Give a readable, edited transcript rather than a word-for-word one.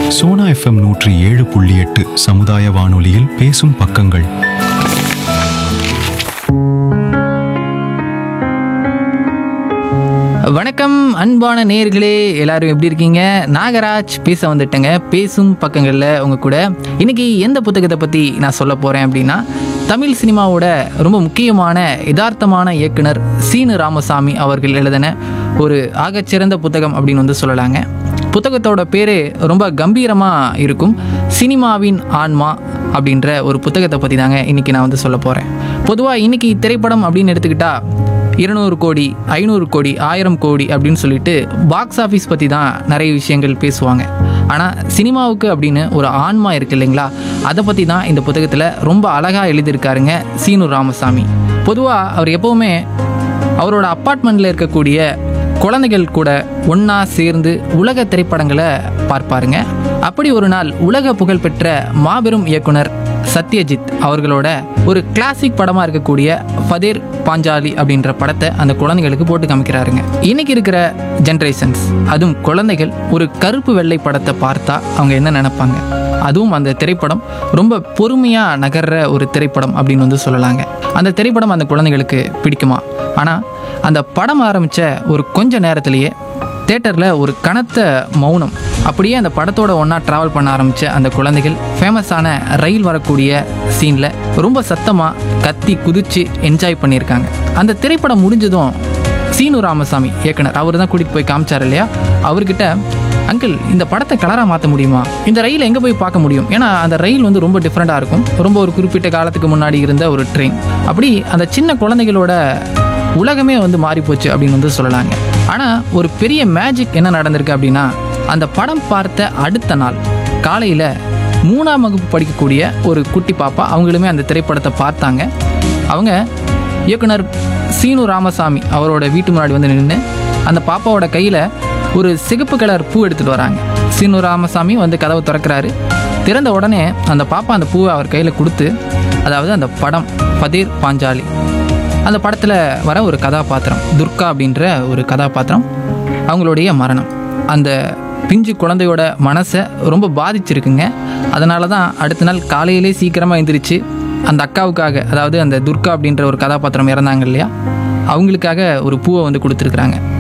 Sona FM 107.8 சமுதாய வானொலியில் பேசும் பக்கங்கள். வணக்கம் அன்பான நேயர்களே, எல்லாரும் எப்படி இருக்கீங்க? நாகராஜ் பேச வந்துட்டேங்க. பேசும் பக்கங்களில் உங்கள் கூட இன்னைக்கு எந்த புத்தகத்தை பற்றி நான் சொல்ல போகிறேன் அப்படின்னா, தமிழ் சினிமாவோட ரொம்ப முக்கியமான யதார்த்தமான இயக்குனர் சீனு ராமசாமி அவர்கள் எழுதின ஒரு ஆகச்சிறந்த புத்தகம் அப்படின்னு சொல்லலாங்க. புத்தகத்தோட பேர் ரொம்ப கம்பீரமாக இருக்கும். சினிமாவின் ஆன்மா அப்படின்ற ஒரு புத்தகத்தை பற்றி தாங்க இன்றைக்கி நான் சொல்ல போகிறேன். பொதுவாக இன்றைக்கி திரைப்படம் அப்படின்னு எடுத்துக்கிட்டா 200 கோடி 500 கோடி 1000 கோடி அப்படின்னு சொல்லிட்டு பாக்ஸ் ஆஃபீஸ் பற்றி தான் நிறைய விஷயங்கள் பேசுவாங்க. ஆனால் சினிமாவுக்கு அப்படின்னு ஒரு ஆன்மா இருக்குது இல்லைங்களா, அதை பற்றி தான் இந்த புத்தகத்தில் ரொம்ப அழகாக எழுதியிருக்காருங்க சீனு ராமசாமி. பொதுவாக அவர் எப்போவுமே அவரோட அப்பார்ட்மெண்ட்டில் இருக்கக்கூடிய குழந்தைகள் கூட ஒன்றா சேர்ந்து உலக திரைப்படங்களை பார்ப்பாருங்க. அப்படி ஒரு நாள் உலக புகழ்பெற்ற மாபெரும் இயக்குனர் சத்யஜித் அவர்களோட ஒரு கிளாசிக் படமாக இருக்கக்கூடிய ஃபதேர் பாஞ்சாலி அப்படின்ற படத்தை அந்த குழந்தைகளுக்கு போட்டு காமிக்கிறாருங்க. இன்னைக்கு இருக்கிற ஜென்ரேஷன்ஸ், அதுவும் குழந்தைகள் ஒரு கருப்பு வெள்ளை படத்தை பார்த்தா அவங்க என்ன நினைப்பாங்க? அதுவும் அந்த திரைப்படம் ரொம்ப பொறுமையாக நகர்ற ஒரு திரைப்படம் அப்படின்னு சொல்லலாங்க. அந்த திரைப்படம் அந்த குழந்தைகளுக்கு பிடிக்குமா? ஆனால் அந்த படம் ஆரம்பித்த ஒரு கொஞ்ச நேரத்திலேயே தேட்டரில் ஒரு கனத்த மௌனம். அப்படியே அந்த படத்தோட ஒன்றா ட்ராவல் பண்ண ஆரம்பித்த அந்த குழந்தைகள் ஃபேமஸான ரயில் வரக்கூடிய சீனில் ரொம்ப சத்தமாக கத்தி குதித்து என்ஜாய் பண்ணியிருக்காங்க. அந்த திரைப்படம் முடிஞ்சதும் சீனு ராமசாமி இயக்குனர் அவர் தான் கூட்டிகிட்டு போய் காமிச்சார் இல்லையா, அவர்கிட்ட, அங்கிள் இந்த படத்தை கலராக மாற்ற முடியுமா? இந்த ரயில் எங்கே போய் பார்க்க முடியும்? ஏன்னா அந்த ரயில் ரொம்ப டிஃப்ரெண்ட்டாக இருக்கும். ரொம்ப ஒரு குறிப்பிட்ட காலத்துக்கு முன்னாடி இருந்த ஒரு ட்ரெயின். அப்படி அந்த சின்ன குழந்தைகளோட உலகமே மாறி போச்சு அப்படின்னு சொல்லலாங்க. ஆனால் ஒரு பெரிய மேஜிக் என்ன நடந்திருக்கு அப்படின்னா, அந்த படம் பார்த்த அடுத்த நாள் காலையில் 3ஆம் வகுப்பு படிக்கக்கூடிய ஒரு குட்டி பாப்பா அவங்களுமே அந்த திரைப்படத்தை பார்த்தாங்க. அவங்க இயக்குனர் சீனு ராமசாமி அவரோட வீட்டு முன்னாடி நின்று அந்த பாப்பாவோட கையில் ஒரு சிகப்பு கலர் பூ எடுத்துகிட்டு வராங்க. சீனு ராமசாமி கதவை திறக்கிறாரு. திறந்த உடனே அந்த பாப்பா அந்த பூவை அவர் கையில் கொடுத்து, அதாவது அந்த படம் ஃபதேர் பாஞ்சாலி, அந்த படத்தில் வர ஒரு கதாபாத்திரம் துர்கா அப்படின்ற ஒரு கதாபாத்திரம், அவங்களுடைய மரணம் அந்த பிஞ்சு குழந்தையோட மனசை ரொம்ப பாதிச்சிருக்குங்க. அதனால தான் அடுத்த நாள் காலையிலே சீக்கிரமாக எழுந்திரிச்சு அந்த அக்காவுக்காக, அதாவது அந்த துர்கா அப்படின்ற ஒரு கதாபாத்திரம் இறந்தாங்க இல்லையா, அவங்களுக்காக ஒரு பூவை கொடுத்துருக்குறாங்க.